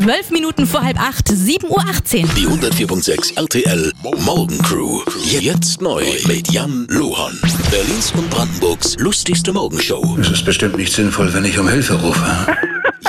12 Minuten vor halb 8, 7:18 Uhr. Die 104.6 RTL Morgencrew. Jetzt neu mit Jan Lohan. Berlins und Brandenburgs lustigste Morgenshow. Es ist bestimmt nicht sinnvoll, wenn ich um Hilfe rufe.